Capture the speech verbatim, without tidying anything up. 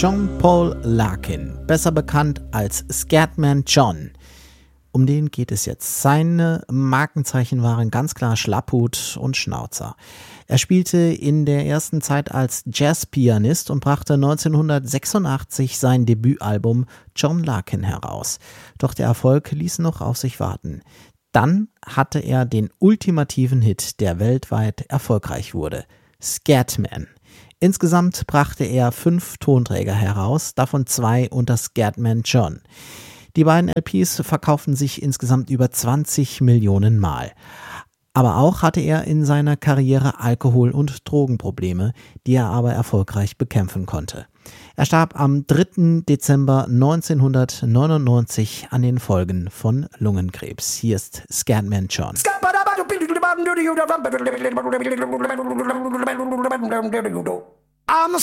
John Paul Larkin, besser bekannt als Scatman John. Um den geht es jetzt. Seine Markenzeichen waren ganz klar Schlapphut und Schnauzer. Er spielte in der ersten Zeit als Jazzpianist und brachte neunzehnhundertsechsundachtzig sein Debütalbum John Larkin heraus. Doch der Erfolg ließ noch auf sich warten. Dann hatte er den ultimativen Hit, der weltweit erfolgreich wurde: Scatman. Insgesamt brachte er fünf Tonträger heraus, davon zwei unter Scatman John. Die beiden L Ps verkauften sich insgesamt über zwanzig Millionen Mal. Aber auch hatte er in seiner Karriere Alkohol- und Drogenprobleme, die er aber erfolgreich bekämpfen konnte. Er starb am dritten Dezember neunzehnhundertneunundneunzig an den Folgen von Lungenkrebs. Hier ist Scatman John. I'm